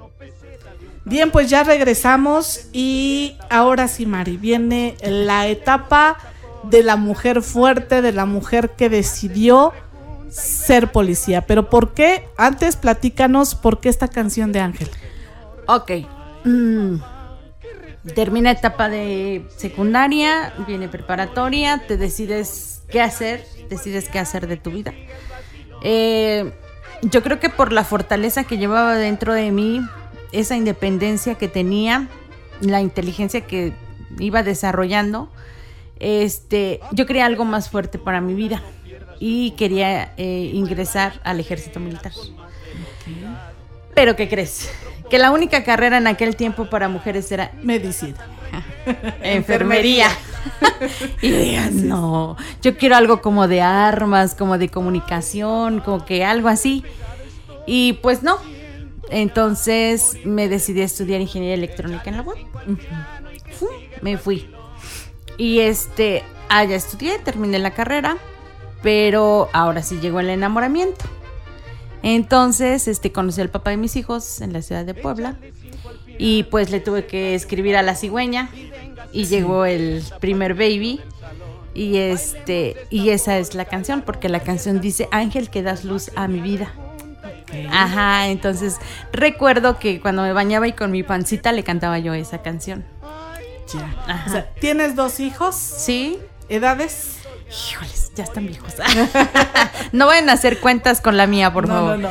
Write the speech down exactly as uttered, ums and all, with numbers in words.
Bien, pues ya regresamos y ahora sí, Mari, viene la etapa de la mujer fuerte, de la mujer que decidió ser policía. Pero ¿por qué? Antes platícanos por qué esta canción de Ángel. Ok. Mm. Termina etapa de secundaria, viene preparatoria, te decides qué hacer, decides qué hacer de tu vida. Eh, yo creo que por la fortaleza que llevaba dentro de mí, esa independencia que tenía, la inteligencia que iba desarrollando, este, yo quería algo más fuerte para mi vida y quería eh, ingresar al ejército militar. Okay. Pero ¿qué crees? Que la única carrera en aquel tiempo para mujeres era medicina, enfermería. Y digas, no, yo quiero algo como de armas, como de comunicación, como que algo así. Y pues no. Entonces me decidí a estudiar ingeniería electrónica en la U A M. Uh-huh. Me fui. Y este, allá estudié, terminé la carrera, pero ahora sí llegó el enamoramiento. Entonces, este, conocí al papá de mis hijos en la ciudad de Puebla y pues le tuve que escribir a la cigüeña y sí. Llegó el primer baby y este y esa es la canción, porque la canción dice: Ángel, que das luz a mi vida. Okay. Ajá, entonces recuerdo que cuando me bañaba y con mi pancita le cantaba yo esa canción. Ya. Ajá. O sea, ¿tienes dos hijos? Sí. ¿Edades? Híjoles, ya están viejos. No vayan a hacer cuentas con la mía, por no, favor. No, no.